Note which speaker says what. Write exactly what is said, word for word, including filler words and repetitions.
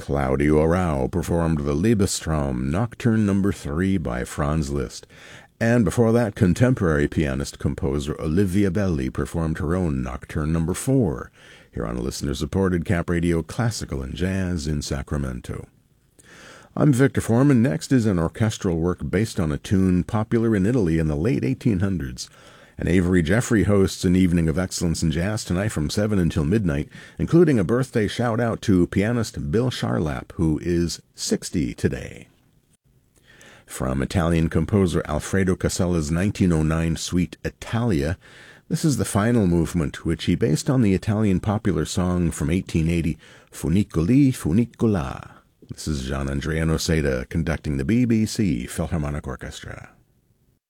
Speaker 1: Claudio Arrau performed the Liebestraum Nocturne number three by Franz Liszt. And before that, contemporary pianist-composer Olivia Belli performed her own Nocturne number four, here on listener-supported Cap Radio Classical and Jazz in Sacramento. I'm Victor Foreman. Next is an orchestral work based on a tune popular in Italy in the late eighteen hundreds. And Avery Jeffrey hosts an evening of excellence in jazz tonight from seven until midnight, including a birthday shout-out to pianist Bill Charlap, who is sixty today. From Italian composer Alfredo Casella's nineteen oh nine suite Italia, this is the final movement, which he based on the Italian popular song from eighteen eighty, Funicoli Funicola. This is Gian Andrea Noseda conducting the B B C Philharmonic Orchestra.